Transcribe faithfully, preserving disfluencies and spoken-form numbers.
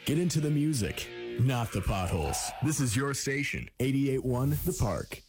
Get into the music, not the potholes. This is your station, eighty-eight point one The Park.